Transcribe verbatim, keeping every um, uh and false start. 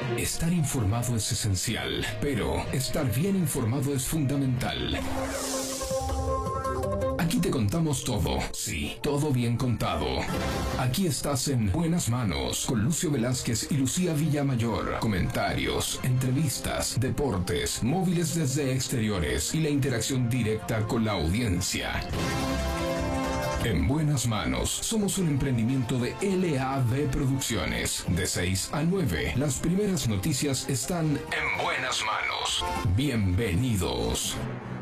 Estar informado es esencial, pero estar bien informado es fundamental. Aquí te contamos todo, sí, todo bien contado. Aquí estás en Buenas Manos con Lucio Velázquez y Lucía Villamayor. Comentarios, entrevistas, deportes, móviles desde exteriores y la interacción directa con la audiencia. En Buenas Manos, somos un emprendimiento de L A B Producciones. De seis a nueve, las primeras noticias están en Buenas Manos. Bienvenidos.